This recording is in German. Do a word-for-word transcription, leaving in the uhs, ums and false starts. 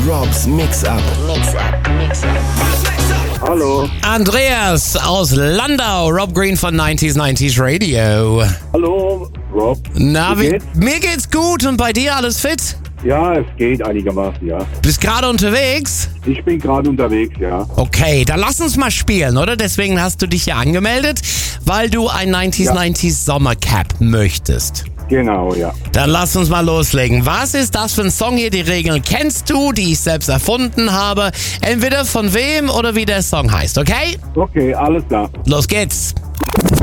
Robs Mix-Up. Mix-Up, Mix-Up. Hallo. Andreas aus Landau, Rob Green von neunzig neunzig Radio. Hallo, Rob. Na, Wie wie, geht's? mir geht's gut und bei dir alles fit? Ja, es geht einigermaßen, ja. Bist gerade unterwegs? Ich bin gerade unterwegs, ja. Okay, dann lass uns mal spielen, oder? Deswegen hast du dich ja angemeldet, weil du ein neunzig neunzig Sommercap möchtest. Genau, ja. Dann lass uns mal loslegen. Was ist das für ein Song hier? Die Regeln kennst du, die ich selbst erfunden habe. Entweder von wem oder wie der Song heißt, okay? Okay, alles klar. Los geht's.